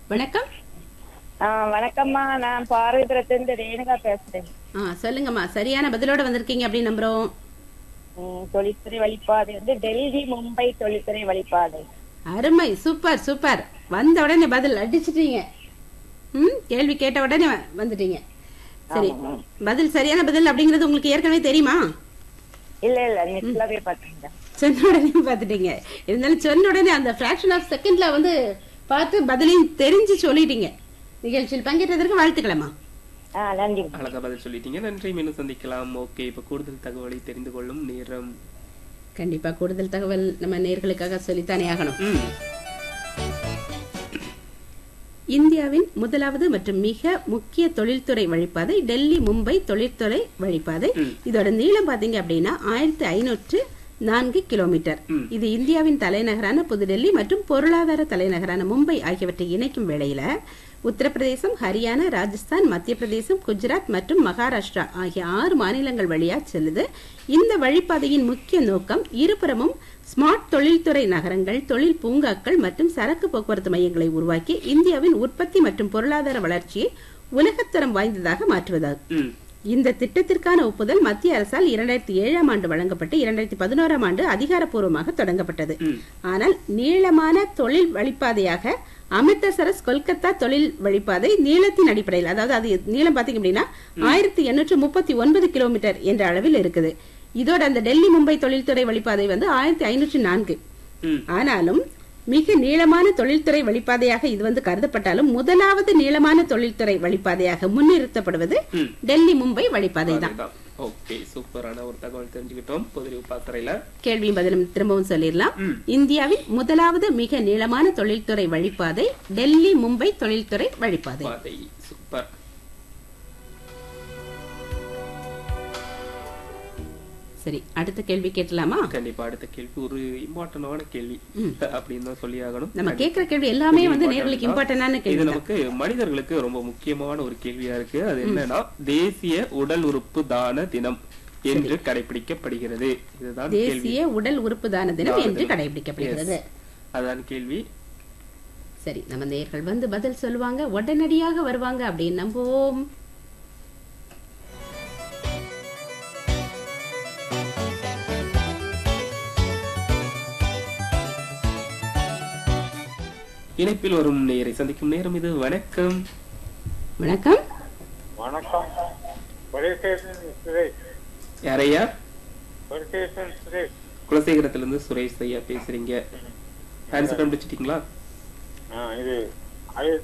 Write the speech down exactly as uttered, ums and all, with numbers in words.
வணக்கம். ஆ, வணக்கம்மா. நான் பார்வதிபுரத்திலிருந்து ரேணுகா பேசுறேன். ஆ சொல்லுங்கம்மா, சரியான பதிலோட வந்திருக்கீங்க அப்படின்னு நம்புறோம். ம், தொழில்துறை வழிபாதை வந்து டெல்லி மும்பை தொழில்துறை வழிபாதை. அருமை, சூப்பர் சூப்பர். வந்த உடனே பதில் அடிச்சிட்டீங்க. ம் கேள்வி கேட்ட உடனே வ- வந்துட்டீங்க. சரி, ஆமாம்மா. பதில் சரியான பதில் அப்படிங்கிறது உங்களுக்கு ஏற்கனவே தெரியுமா? இல்ல இல்ல நெட்லவே பாத்தீங்க. சொன்ன உடனே பார்த்துட்டீங்க. இருந்தாலும் சொன்ன உடனே அந்த ஃபிராக்ஷன் ஆஃப் செகண்ட்ல வந்து பார்த்து பதிலையும் தெரிஞ்சு சொல்லிட்டீங்க. நிகழ்ச்சியில் பங்கேற்றதற்கு வாழ்த்துக்களம்மா. ஆ, நன்றி. அழகா பதில் சொல்லிட்டீங்க. நன்றி, மீண்டும் சந்திக்கலாம். ஓகே, இப்ப கூடுதல் தகவலை தெரிந்து கொள்ளும் நேரம். கண்டிப்பா கூடுதல் தகவல் நம்ம நேர்களுக்காக சொல்லித்தானே ஆகணும். ம், இந்தியாவின் முதலாவது மற்றும் மிக முக்கிய தொழில்துறை வழிப்பாதை டெல்லி மும்பை தொழில்துறை வழிப்பாதை. ம். இதோட நீளம் பாத்தீங்க அப்படின்னா ஆயிரத்தி ஐநூற்று நான்கு கிலோமீட்டர். ம். இது இந்தியாவின் தலைநகரான புதுடெல்லி மற்றும் பொருளாதார தலைநகரான மும்பை ஆகியவற்றை இணைக்கும் வேளையில உத்தரப்பிரதேசம், ஹரியானா, ராஜஸ்தான், மத்திய பிரதேசம், குஜராத் மற்றும் மகாராஷ்டிரா ஆகிய ஆறு மாநிலங்கள் வழியா செல்லுது. இந்த வழிப்பாதையின் முக்கிய நோக்கம் இருபுறமும் ஸ்மார்ட் தொழில்துறை நகரங்கள், தொழில் பூங்காக்கள் மற்றும் சரக்கு போக்குவரத்து மையங்களை உருவாக்கி இந்தியாவின் உற்பத்தி மற்றும் பொருளாதார வளர்ச்சியை உலகத்தரம் வாய்ந்ததாக மாற்றுவதாகும். ம், இந்த திட்டத்திற்கான ஒப்புதல் மத்திய அரசால் இரண்டாயிரத்தி ஏழாம் ஆண்டு வழங்கப்பட்டு இரண்டாயிரத்தி பதினோராம் ஆண்டு அதிகாரப்பூர்வமாக தொடங்கப்பட்டது. ம். ஆனால் நீளமான தொழில் வழிப்பாதையாக அமிர்தசரஸ் கொல்கத்தா தொழில் வழிப்பாதை நீளத்தின் அடிப்படையில், அதாவது அது நீளம் பாத்தீங்க அப்படின்னா ஆயிரத்தி எண்ணூற்று முப்பத்தி ஒன்பது கிலோமீட்டர் என்ற அளவில் இருக்குது. இதோட அந்த டெல்லி மும்பை தொழில்துறை வழிப்பாதை வந்து ஆயிரத்தி ஐநூற்று நான்கு. ம். ஆனாலும் மிக நீளமான தொழில்துறை வழிப்பாதையாக இது வந்து கருதப்பட்டாலும் முதலாவது நீளமான தொழில்துறை வழிப்பாதையாக முன்னிறுத்தப்படுவது ம். டெல்லி மும்பை வழிப்பாதை தான். அதுதான். ஓகே, சூப்பரான ஒரு தகவல் தெரிஞ்சுக்கிட்டோம் பொதுறிவு பாசறையில. கேள்வியும் பதிலும் திரும்பவும் சொல்லிடலாம். ம். இந்தியாவின் முதலாவது மிக நீளமான தொழில்துறை வழிப்பாதை டெல்லி மும்பை தொழில்துறை வழிப்பாதை. பாதை சூப்பர். சரி, அடுத்த கேள்வி கேட்கலாமா? கண்டிப்பா அடுத்த கேள்வி ஒரு இம்பார்ட்டன்டான கேள்வி அப்படின்னு தான் சொல்லி ஆகணும். நம்ம கேட்கிற கேள்வி எல்லாமே வந்து நேர்களுக்கு இம்பார்ட்டன்டான இது கேள்வி தான். நமக்கு மனிதர்களுக்கு ரொம்ப முக்கியமான ஒரு கேள்வியா இருக்கு. அது என்னன்னா, தேசிய உடல் உறுப்பு தான தினம் என்று கடைபிடிக்கப்படுகிறது. இதுதான் கேள்வி. தேசிய உடல் உறுப்பு தான தினம் தான என்று தினம். கடைபிடிக்கப்படுகிறது. Yes. அதான் கேள்வி. சரி, நம்ம நேர்கள் வந்து பதில் சொல்லுவாங்க, உடனடியாக வருவாங்க அப்படின்னு நம்புவோம். இணைப்பில் வரும் நேரை சந்திக்கும் நேரம் இது. வணக்கம். வணக்கம். வணக்கம். குலசேகரன் சுரேஷ். யாரையா? குலசேகரன் சுரேஷ். குலசேகரத்திலிருந்து சுரேஷ் ஐயா பேசுறீங்க. ஆன்சர் கண்டுபிடிச்சிட்டீங்களா? ஆ, இது ஆயிரத்தி